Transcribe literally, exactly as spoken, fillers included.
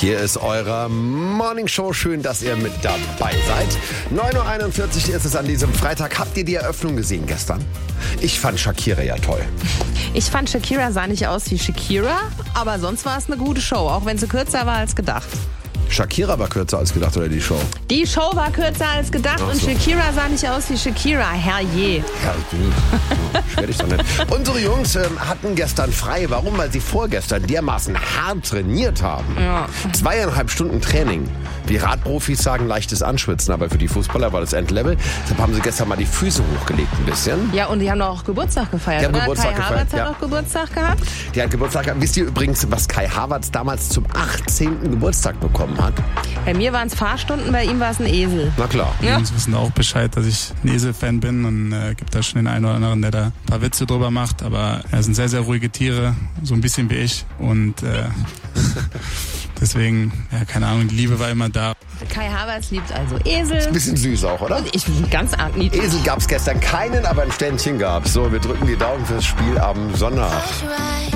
Hier ist eure Morning Show. Schön, dass ihr mit dabei seid. neun Uhr einundvierzig ist es an diesem Freitag. Habt ihr die Eröffnung gesehen gestern? Ich fand Shakira ja toll. Ich fand, Shakira sah nicht aus wie Shakira, aber sonst war es eine gute Show, auch wenn sie kürzer war als gedacht. Shakira war kürzer als gedacht, oder die Show? Die Show war kürzer als gedacht Ach und so. Shakira sah nicht aus wie Shakira. Herrje. Ja, schwer dich doch nicht. Unsere Jungs ähm, hatten gestern frei. Warum? Weil sie vorgestern dermaßen hart trainiert haben. Ja. Zweieinhalb Stunden Training. Die Radprofis sagen leichtes Anschwitzen, aber für die Fußballer war das Endlevel. Deshalb haben sie gestern mal die Füße hochgelegt ein bisschen. Ja, und die haben doch auch Geburtstag gefeiert, Die haben oder? Geburtstag Kai gefeiert, Havertz hat ja. auch Geburtstag gehabt. Die hat Geburtstag gehabt. Wisst ihr übrigens, was Kai Havertz damals zum achtzehnten Geburtstag bekommen hat? Bei mir waren es Fahrstunden, bei ihm war es ein Esel. Na klar. Ja. Die Jungs wissen auch Bescheid, dass ich ein Esel-Fan bin und äh, gibt da schon den einen oder anderen, der da ein paar Witze drüber macht. Aber er sind sehr, sehr ruhige Tiere, so ein bisschen wie ich. Und äh, deswegen, ja, keine Ahnung, die Liebe war immer da. Kai Havertz liebt also Esel. Bisschen süß auch, oder? Ich bin ganz arg niedlich. Esel gab es gestern keinen, aber ein Ständchen gab es. So, wir drücken die Daumen fürs Spiel am Sonntag. Right.